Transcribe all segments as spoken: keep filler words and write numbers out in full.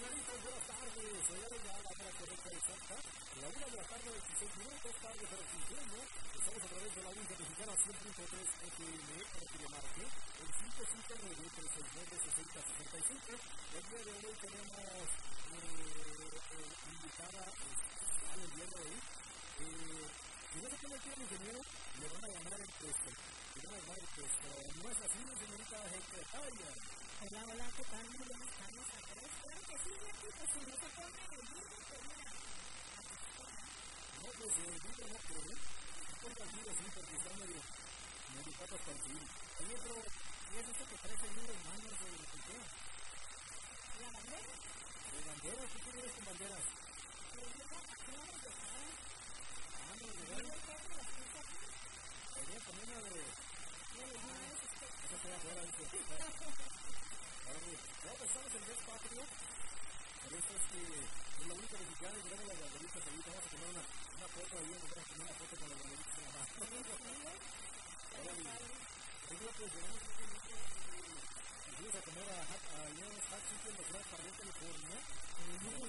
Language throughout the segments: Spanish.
señoritas, buenas tardes. Soy ya la hora correcta exacta. La una de la tarde, veintiséis minutos, tarde pero sin sueño. Estamos a través de la única mexicana cien punto tres F M para que le marque el cinco cinco nueve, tres seis nueve, seis cero seis cinco. El día de hoy tenemos eh, eh, invitada especial el día de hoy. Eh, y no sé qué le quiere el ingeniero, le van a llamar el puesto. Le van a llamar el puesto. No es así, señorita secretaria. Hola, hola, ¿qué tal? Muy buenas tardes a todos. Claro que sí, ya que pues si no se pone el libro, pues mira. No, pues el libro no creo. No ponga el libro así porque está medio, medio patas para subir. Oye, pero ¿qué es esto que traes el libro en manos de lo que sea? ¿La bandera? ¿De banderas? ¿Qué quieres con banderas? Pero yo no, aquí no me dejaron. Ah, no, de Yo verdad. no tengo las cosas aquí. Podría poner una de... Yo les digo a esos que... Eso queda fuera, dice. Ahora, ya pues estamos en Mes Patrio. Por eso es que es la única mexicana y tenemos las banderitas ahorita. Vamos a tomar una, una foto ahí, vamos a tomar una foto con las banderitas en la mano. Ahora, yo pues llegamos a un momento y fuimos a comer a Leon's Hot Chicken de Gran Parrilla, California. Muy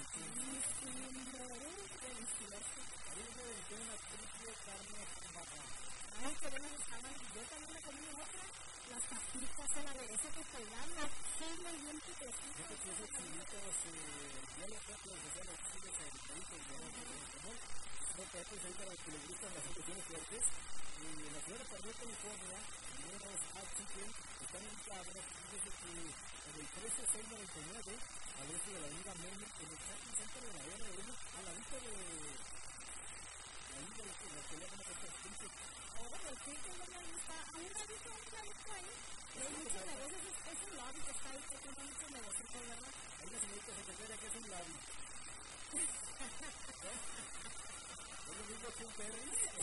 delicioso. Ahí me dediqué una triple carne baja. Ay, qué buenas estaban. Yo también me comí otra. Las papitas, el aderezo que se dan, las chiles bien picositas. Fíjate que esos chilitos, ya los otros, o sea, los chiles calientitos, ya los tenemos. No te haces ahí para los que les gustan las infusiones fuertes. Y en la ciudad de Parrilla, California, Leon's Hot Chicken, están ubicados, fíjese que en el trece seis noventa y nueve, al este de la avenida Main, en el shopping center de la R M, a la vista de... ahí de la teléfono que está escrito. Ahora, el chico no me gusta. A mí me gusta un clavito ahí. Hay muchos negocios, es un lobby que está ahí, que tiene muchos negocios, ¿verdad? Ahí la señorita secretaria que es un lobby. ¿Es lo mismo que un perro?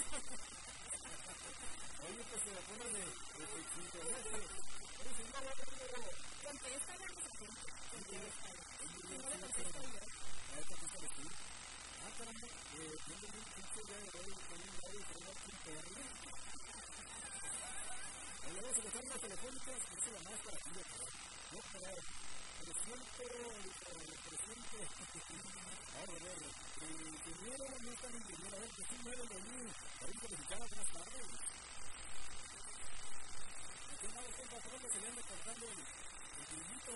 Oye, pues se la pone de pechito, ¿no? Eres un mal amigo. Contesta ya, no sé. Contesta ya. No No le le contesto yo. a esta fiesta de ti. Ah, caramba, eh, tengo un pinche ya de hoy, con un radio y con un perro. Oye, vamos a empezar las telefónicas, que es la más para ti, no, pero presiento, presiento, ahora, a ver, el ingeniero no está en ingeniero, a ver, que sí mueve de mí, ahorita mexicana, buenas tardes. Aquí andamos con patrón que le anda cortando el, el grillito.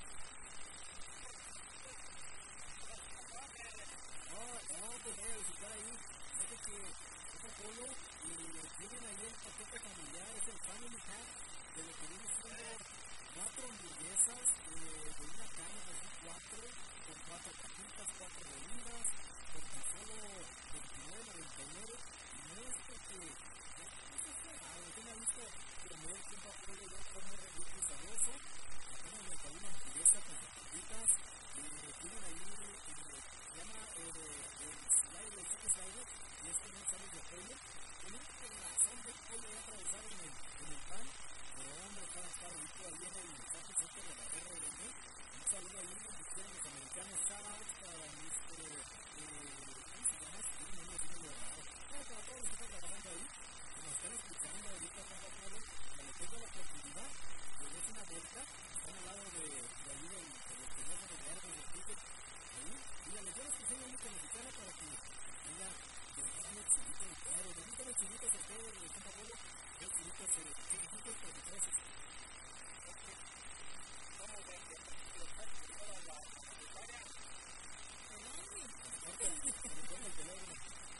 No, no, pues voy a visitar ahí, fíjate que es el pollo y tienen ahí el paquete familiar, es el Family Pack, de lo que viene siendo cuatro hamburguesas eh, de una carne de así cuatro, con cuatro papitas, cuatro bebidas, por tan solo veintinueve noventa y nueve, y no es porque, no sé qué, a lo que me ha visto comer un papel de comer rico y sabroso, apenas me caí una hamburguesa con papitas, y tienen ahí, se llama el slider, el chicken slider, y es que no sale de pollo, tiene un corazón de pollo ya atravesado en el, en el pan, pero hombre, está, está rico ahí en el Taco Center de la R R M. Un saludo ahí, nos hicieron los americanos, shout out para nuestro, eh, ¿cómo se llama? Sí, no me tienen de verdad. Bueno, para todos los que están trabajando ahí, que nos están escuchando ahorita, Juan Pablo, cuando tenga la oportunidad, les des una vuelta, están al lado de, de ahí del, del teléfono de árboles de ticket, ahí, y a los buenos que son la única mexicana para que tenga de verdad un chilito de claro, me gustan los chilitos a ustedes, Juan Pablo, los chilitos, eh, chilitos tropicosos. ¿Cómo de que los tacos toda la secretaria? ¿Cómo el teléfono?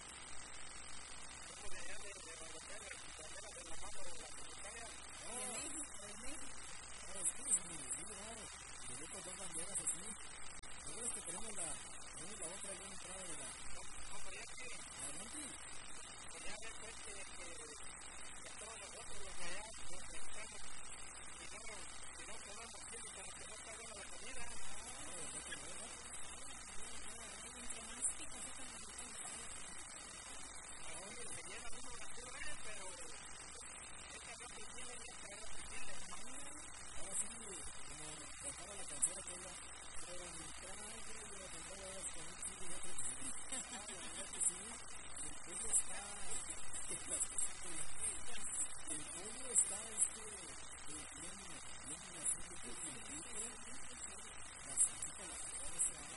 ¿Cómo de allá de Bogotá, de la de la mano de la secretaria? De México, de México. Ah, sí, sí, claro. De estas dos banderas así. Lo bueno es que tenemos la, tenemos la otra ahí en la entrada de la... No, pero ya que... Adelante. Pues ya ves, pues, que, que, que todos nosotros los de allá, los que estamos, si no, si no comemos chile, como que no está buena la comida. Ah, no te muevas. Entre más picosita, más rica. Hombre, se llena uno la curva, pero esta no se tiene ni esta no se tiene. Ahora sí, como cantaba la canción aquella, pero mi traje yo la cantaba con un chile y otro chile. Ah, la verdad que sí, el pollo está, el pollo está este, bien, bien así, bien, bien, bien, la salsita, la salsa,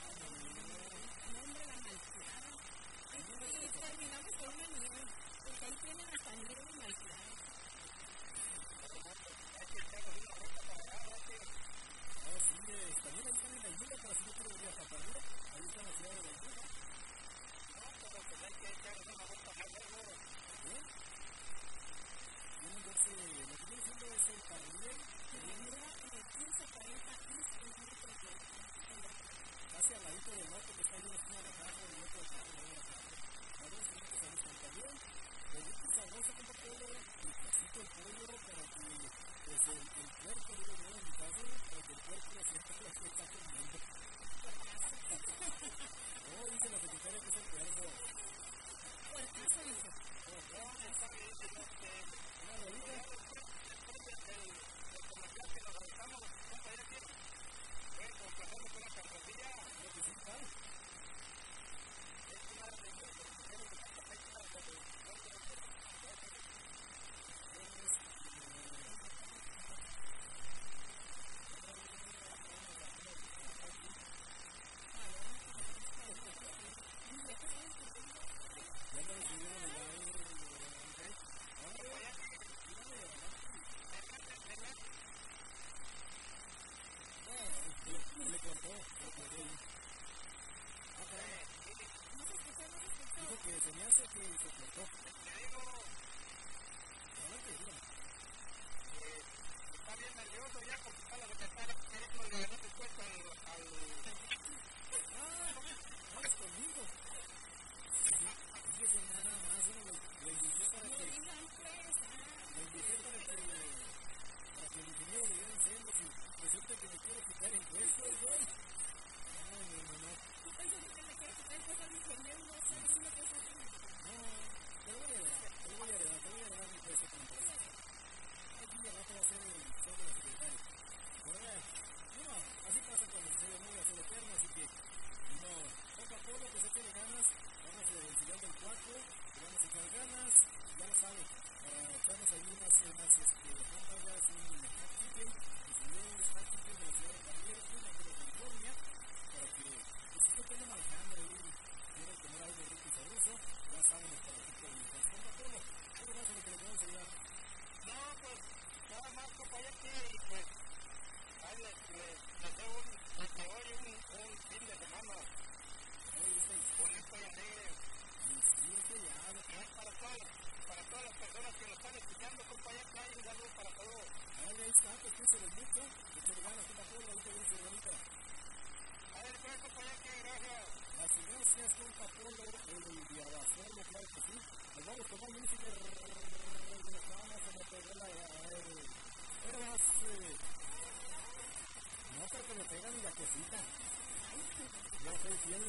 casi al ladito del norte, que está ahí una esquina de abajo, y otro de abajo, y otro de abajo. A ver, si no te sales tan bien. El gusto sabroso, compa Polo, y casito el pollo, para que pues, el, el puerco, digo yo, en mi caso, para que el puerco lo sienta que se está comiendo. Oh, dice la secretaria que es el puerco. Puercazo, dice. Una rodilla. No, pero que me pegan la cosita. Ya estoy diciendo.